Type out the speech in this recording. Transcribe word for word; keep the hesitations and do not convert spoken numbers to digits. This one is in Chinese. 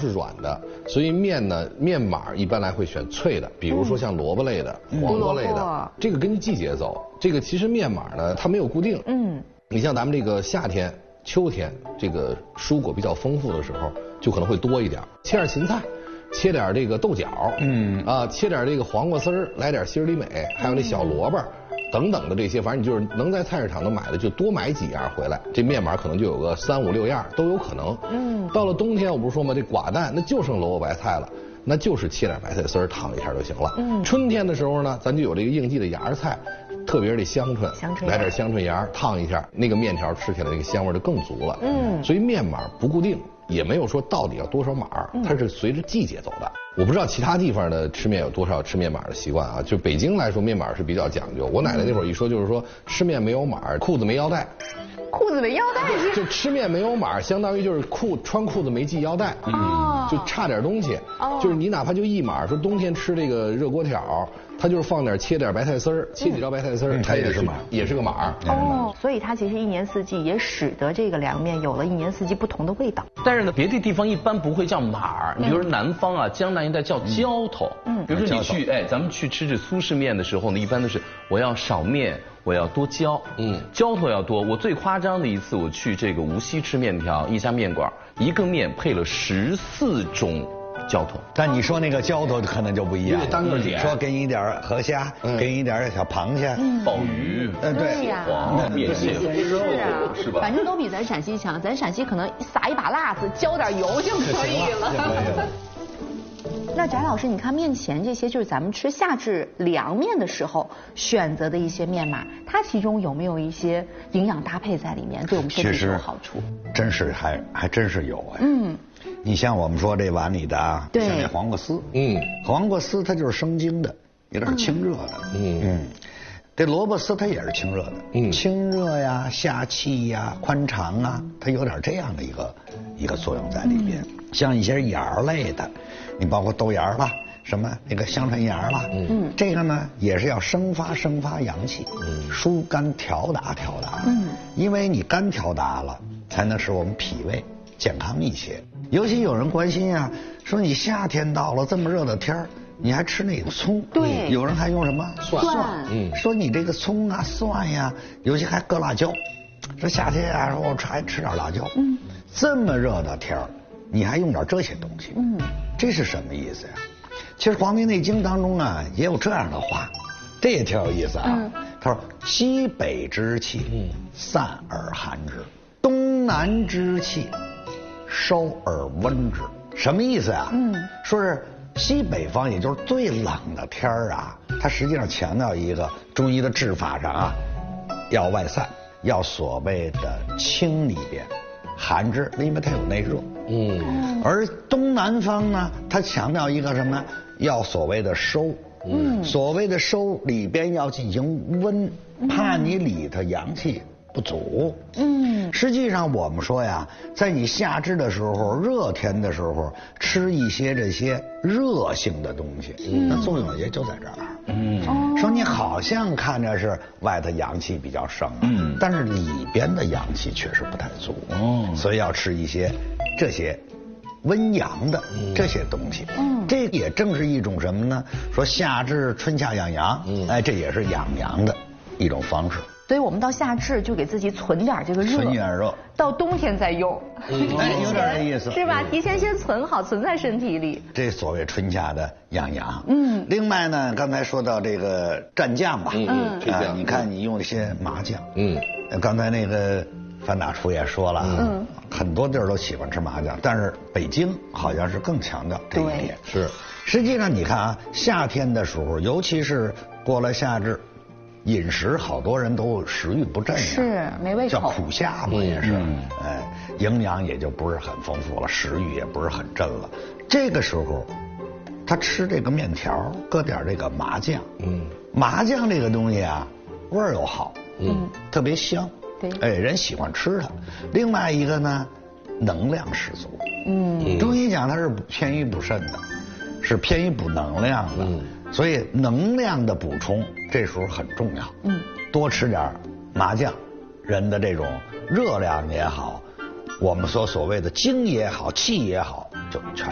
是软的，所以面呢面码一般来会选脆的，比如说像萝卜类的、嗯、黄瓜类的，嗯、这个根据季节走。这个其实面码呢它没有固定，嗯，你像咱们这个夏天、秋天这个蔬果比较丰富的时候，就可能会多一点，切点芹菜。切点这个豆角，嗯啊，切点这个黄瓜丝儿，来点心里美，还有那小萝卜，等等的这些，反正你就是能在菜市场能买的就多买几样回来，这面码可能就有个三五六样都有可能。嗯，到了冬天我不是说吗？这寡淡那就剩萝卜白菜了，那就是切点白菜丝儿烫一下就行了。嗯，春天的时候呢，咱就有这个应季的芽菜，特别是这香椿，香椿来点香椿芽烫一下，那个面条吃起来那个香味就更足了。嗯，所以面码不固定。也没有说到底要多少码，它是随着季节走的。我不知道其他地方的吃面有多少吃面码的习惯啊。就北京来说，面码是比较讲究。我奶奶那会儿一说就是说吃面没有码，裤子没腰带。 裤子没腰带是？ 就吃面没有码，相当于就是裤穿裤子没系腰带，嗯，就差点东西。哦，就是你哪怕就一码，说冬天吃这个热锅条，它就是放点切点白菜丝儿，切几条白菜丝儿，它也是码，也是个码。 哦，所以它其实一年四季也使得这个凉面有了一年四季不同的味道。 但是呢，别的地方一般不会叫码儿，你比如说南方啊，江南一带叫浇头。嗯，比如说你去，哎，咱们去吃这苏式面的时候呢，一般都是我要少面。我要多浇，嗯，浇头要多。我最夸张的一次，我去这个无锡吃面条，一家面馆，一个面配了十四种浇头。 但你说那个浇头可能就不一样， 单个点， 说给你点河虾，嗯、给你点小螃蟹、 嗯、鲍鱼， 嗯，对呀， 黄面线、 是啊，是吧？反正都比咱陕西强，咱陕西可能撒一把辣子，浇点油就可以了。那翟老师，你看面前这些就是咱们吃夏至凉面的时候选择的一些面码，它其中有没有一些营养搭配在里面，对我们身体有好处？ 真是还还真是有哎。嗯，你像我们说这碗里的啊，像这黄瓜丝，嗯，黄瓜丝它就是生津的，有点清热的，嗯嗯。这萝卜丝它也是清热的，嗯，清热呀、下气呀、宽肠啊，它有点这样的一个一个作用在里边。嗯、像一些芽类的，你包括豆芽啦，什么那个香椿芽啦，嗯，这个呢也是要生发生发阳气，嗯，疏肝调达调达，嗯，因为你肝调达了，才能使我们脾胃健康一些。尤其有人关心啊，说你夏天到了这么热的天儿。你还吃那个葱？ 对， 有人还用什么蒜？蒜， 嗯，说你这个葱啊、蒜呀，尤其还搁辣椒。说夏天啊，说我还吃点辣椒。嗯，这么热的天儿，你还用点这些东西？嗯，这是什么意思呀？其实《黄帝内经》当中啊也有这样的话，这也挺有意思啊。嗯、他说：“西北之气，嗯，散而寒之；东南之气，收而温之。”什么意思啊？嗯，说是。西北方也就是最冷的天儿啊，它实际上强调一个中医的治法上啊，要外散，要所谓的清里边，寒之，因为它有内热。嗯。而东南方呢，它强调一个什么呢？要所谓的收。嗯。所谓的收里边要进行温，怕你里头阳气不足。嗯。实际上我们说呀，在你夏至的时候，热天的时候，吃一些这些热性的东西，嗯、那作用也就在这儿。嗯，说你好像看着是外头阳气比较盛，嗯，但是里边的阳气确实不太足。哦，所以要吃一些这些温阳的这些东西。嗯，这也正是一种什么呢？说夏至春夏养阳，嗯，哎，这也是养阳的一种方式。 所以我们到夏至就给自己存点这个热， 存点热， 到冬天再用。 嗯，哎，有点这意思， 是吧？提前先存好，存在身体里。 这所谓春夏的养阳。嗯。另外呢，刚才说到这个蘸酱吧，嗯，啊，你看你用那些麻酱，嗯，刚才那个范大厨也说了，嗯，很多地儿都喜欢吃麻酱，但是北京好像是更强调这一点。是。实际上你看啊，夏天的时候，尤其是过了夏至。饮食好多人都食欲不振呀， 是没胃口， 叫苦夏嘛也是，嗯、哎，营养也就不是很丰富了，食欲也不是很振了。这个时候，他吃这个面条，搁点这个麻酱，嗯，麻酱这个东西啊，味儿又好，嗯，特别香，对，哎，人喜欢吃它。另外一个呢，能量十足，嗯，中医讲它是偏于补肾的，是偏于补能量的。嗯，所以能量的补充这时候很重要。嗯，多吃点麻酱，人的这种热量也好，我们说所谓的精也好，气也好，就全